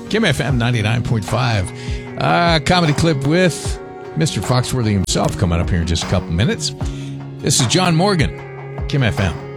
Kim FM 99.5. Comedy clip with Mr. Foxworthy himself coming up here in just a couple minutes. This is John Morgan, Kim FM.